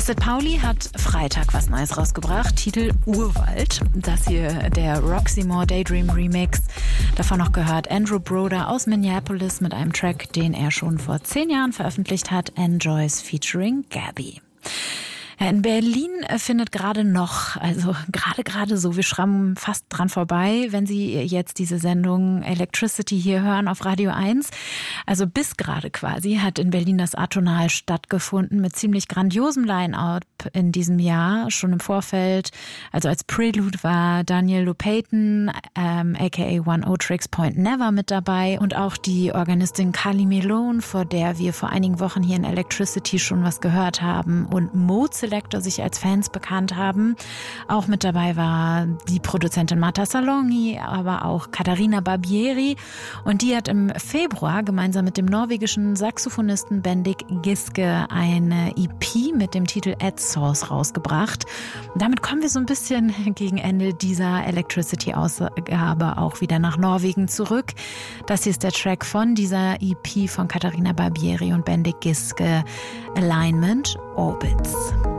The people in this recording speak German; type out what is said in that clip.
St. Pauli hat Freitag was Neues rausgebracht, Titel Urwald. Das hier der Roxy Moore Daydream Remix. Davon noch gehört Andrew Broder aus Minneapolis mit einem Track, den er schon vor 10 Jahren veröffentlicht hat, Enjoys featuring Gabby. In Berlin findet gerade so, wir schrammen fast dran vorbei, wenn Sie jetzt diese Sendung Electricity hier hören auf Radio 1. Also bis gerade quasi hat in Berlin das Atonal stattgefunden mit ziemlich grandiosem Line-Up in diesem Jahr. Schon im Vorfeld, also als Prelude war Daniel Lopayton, aka One O Tricks Point Never mit dabei und auch die Organistin Carly Melone, vor der wir vor einigen Wochen hier in Electricity schon was gehört haben, und Mode Selector sich als Fans bekannt haben. Auch mit dabei war die Produzentin Marta Salongi, aber auch Katharina Barbieri, und die hat im Februar gemeinsam mit dem norwegischen Saxophonisten Bendik Giske eine EP mit dem Titel Ad Source rausgebracht. Und damit kommen wir so ein bisschen gegen Ende dieser Electricity-Ausgabe auch wieder nach Norwegen zurück. Das hier ist der Track von dieser EP von Katharina Barbieri und Bendik Giske, Alignment Orbits.